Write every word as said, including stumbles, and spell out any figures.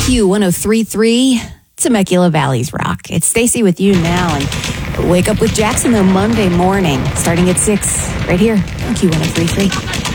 Q one oh three point three, Temecula Valley's Rock. It's Stacy with you now, and Wake Up with Jackson, though, Monday morning, starting at six, right here on Q one oh three point three.